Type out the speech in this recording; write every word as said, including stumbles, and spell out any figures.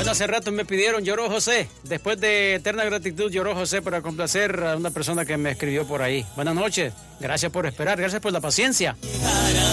Bueno, hace rato me pidieron Lloró José. Después de eterna gratitud, Lloró José para complacer a una persona que me escribió por ahí. Buenas noches. Gracias por esperar. Gracias por la paciencia.